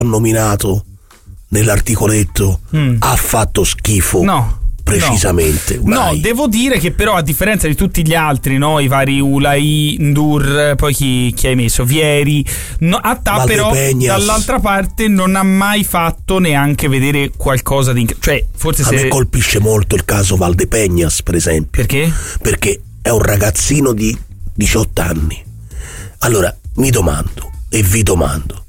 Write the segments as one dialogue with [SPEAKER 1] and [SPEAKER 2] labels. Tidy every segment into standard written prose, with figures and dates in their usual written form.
[SPEAKER 1] nominato nell'articoletto ha fatto schifo.
[SPEAKER 2] No.
[SPEAKER 1] Precisamente.
[SPEAKER 2] No, devo dire che però a differenza di tutti gli altri, no, i vari Ulai, Ndur, poi chi hai messo? Vieri, Attah però dall'altra parte non ha mai fatto neanche vedere qualcosa di cioè forse
[SPEAKER 1] me colpisce molto il caso Valdepeñas, per esempio.
[SPEAKER 2] Perché?
[SPEAKER 1] Perché è un ragazzino di 18 anni. Allora mi domando e vi domando,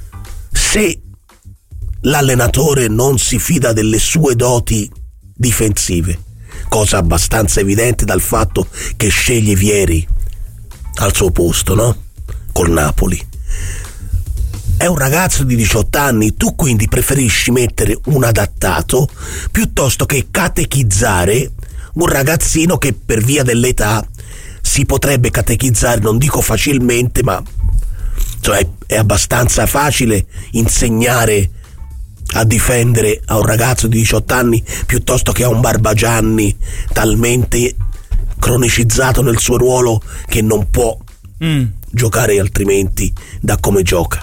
[SPEAKER 1] se l'allenatore non si fida delle sue doti difensive, cosa abbastanza evidente dal fatto che sceglie Vieri al suo posto, no? Col Napoli. È un ragazzo di 18 anni, tu quindi preferisci mettere un adattato piuttosto che catechizzare un ragazzino che per via dell'età si potrebbe catechizzare, non dico facilmente, ma cioè è abbastanza facile insegnare a difendere a un ragazzo di 18 anni piuttosto che a un Barbagianni talmente cronicizzato nel suo ruolo che non può giocare altrimenti da come gioca.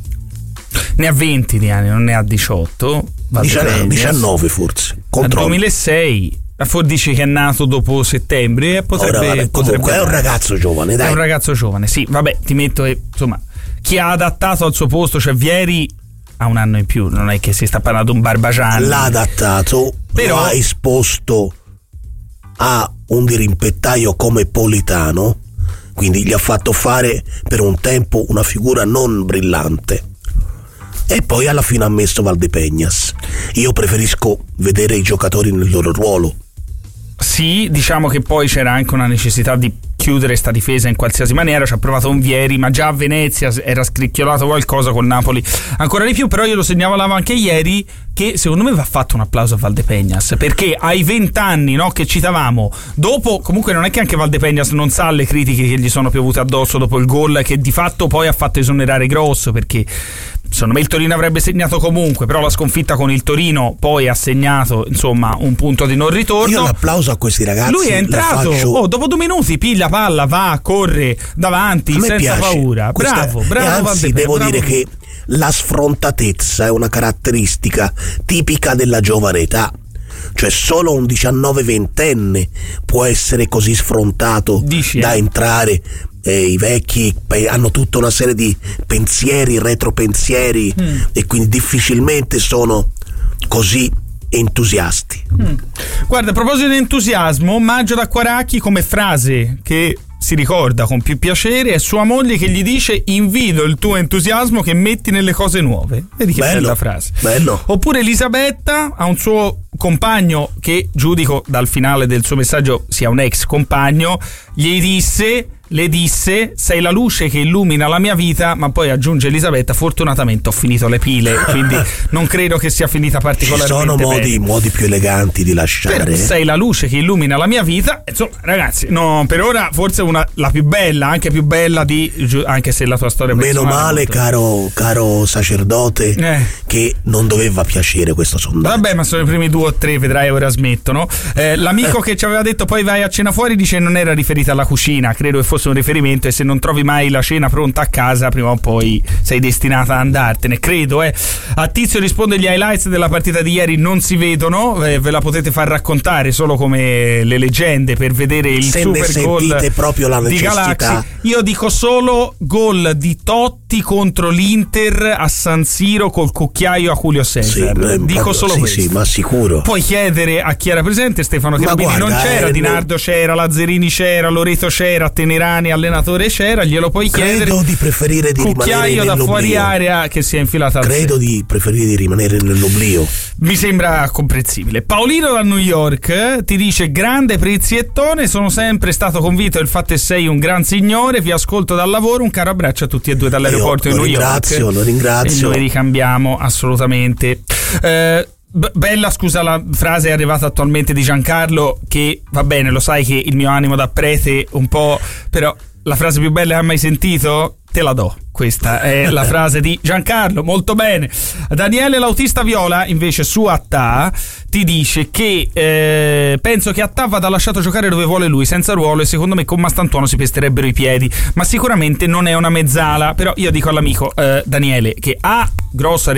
[SPEAKER 2] Ne ha 20 di anni, non ne ha 18.
[SPEAKER 1] 19 forse.
[SPEAKER 2] Nel 2006. Dici che è nato dopo settembre, potrebbe
[SPEAKER 1] comunque è un ragazzo giovane, dai.
[SPEAKER 2] È un ragazzo giovane, sì, vabbè, ti metto che insomma chi ha adattato al suo posto, cioè Vieri ha un anno in più, non è che si sta parlando di un Barbagianni.
[SPEAKER 1] L'ha adattato, però lo ha esposto a un dirimpettaio come Politano, quindi gli ha fatto fare per un tempo una figura non brillante. E poi alla fine ha messo Valdepeñas. Io preferisco vedere i giocatori nel loro ruolo.
[SPEAKER 2] Sì, diciamo che poi c'era anche una necessità di chiudere sta difesa in qualsiasi maniera. Ci ha provato un Vieri, ma già a Venezia era scricchiolato qualcosa col Napoli ancora di più. Però io lo segnalavo anche ieri che secondo me va fatto un applauso a Valdepeñas, perché ai 20 anni, no, che citavamo, dopo comunque non è che anche Valdepeñas non sa le critiche che gli sono piovute addosso dopo il gol che di fatto poi ha fatto esonerare Grosso, perché secondo me il Torino avrebbe segnato comunque, però la sconfitta con il Torino poi ha segnato insomma un punto di non ritorno.
[SPEAKER 1] Io l'applauso a questi ragazzi.
[SPEAKER 2] Lui è entrato, dopo 2 minuti piglia palla, va, corre davanti senza
[SPEAKER 1] piace.
[SPEAKER 2] Bravo
[SPEAKER 1] e anzi devo dire
[SPEAKER 2] lui.
[SPEAKER 1] Che la sfrontatezza è una caratteristica tipica della giovane età. Cioè solo un 19-20enne può essere così sfrontato da entrare. I vecchi hanno tutta una serie di pensieri, retropensieri e quindi difficilmente sono così entusiasti.
[SPEAKER 2] Guarda, a proposito di entusiasmo, Maggio d'Acquaracchi come frase che si ricorda con più piacere è sua moglie che gli dice: invidio il tuo entusiasmo che metti nelle cose nuove. Vedi che bella frase.
[SPEAKER 1] Bello.
[SPEAKER 2] Oppure Elisabetta ha un suo compagno che giudico dal finale del suo messaggio sia un ex compagno, le disse sei la luce che illumina la mia vita, ma poi aggiunge Elisabetta fortunatamente ho finito le pile, quindi non credo che sia finita particolarmente bene.
[SPEAKER 1] Ci sono modi più eleganti di lasciare.
[SPEAKER 2] Però sei la luce che illumina la mia vita, insomma ragazzi, no, per ora forse la più bella, anche più bella anche se la tua storia
[SPEAKER 1] meno male caro sacerdote che non doveva piacere questo sondaggio.
[SPEAKER 2] Vabbè, ma sono i primi 2 o 3, vedrai, ora smettono. L'amico che ci aveva detto poi vai a cena fuori dice non era riferita alla cucina, credo che fosse un riferimento, e se non trovi mai la cena pronta a casa prima o poi sei destinata ad andartene, credo. A Tizio risponde: gli highlights della partita di ieri non si vedono, ve la potete far raccontare solo come le leggende per vedere il
[SPEAKER 1] se
[SPEAKER 2] super gol
[SPEAKER 1] proprio la
[SPEAKER 2] di Galaxy. Io dico solo gol di Totti contro l'Inter a San Siro col cucchiaio a Julio Cesar, dico solo questo.
[SPEAKER 1] Sì, ma sicuro.
[SPEAKER 2] Puoi chiedere a chi era presente, Stefano Cherubini non c'era, Di Nardo c'era, Lazzerini c'era, Loreto c'era, Tenerani allenatore c'era, glielo puoi chiedere.
[SPEAKER 1] Credo di preferire di rimanere
[SPEAKER 2] da
[SPEAKER 1] nell'oblio.
[SPEAKER 2] Fuori area che si è infilata
[SPEAKER 1] di preferire di rimanere nell'oblio.
[SPEAKER 2] Mi sembra comprensibile. Paolino da New York ti dice: grande Priziettone, sono sempre stato convinto del fatto che sei un gran signore, vi ascolto dal lavoro, un caro abbraccio a tutti e due dall'aeroporto di New York.
[SPEAKER 1] Lo ringrazio.
[SPEAKER 2] E noi ricambiamo assolutamente. Bella, scusa, la frase è arrivata attualmente di Giancarlo, che va bene, lo sai che il mio animo da prete un po', però la frase più bella che hai mai sentito? te la do. Questa è la frase di Giancarlo, molto bene. Daniele l'autista viola invece su Attà ti dice che penso che Attà vada lasciato giocare dove vuole lui, senza ruolo, e secondo me con Mastantuono si pesterebbero i piedi, ma sicuramente non è una mezzala. Però io dico all'amico Daniele che grossa